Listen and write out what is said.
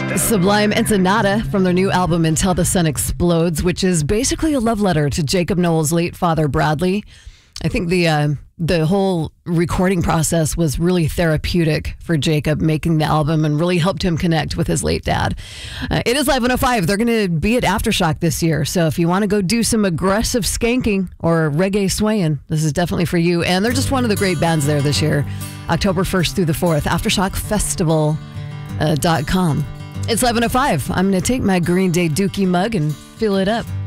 Sublime Ensenada from their new album Until the Sun Explodes, which is basically a love letter to Jacob Noel's late father, Bradley. I think the whole recording process was really therapeutic for Jacob making the album and really helped him connect with his late dad. It is Live 105. They're going to be at Aftershock this year. So if you want to go do some aggressive skanking or reggae swaying, this is definitely for you. And they're just one of the great bands there this year. October 1st through the 4th, AftershockFestival.com. It's 11:05. I'm going to take my Green Day Dookie mug and fill it up.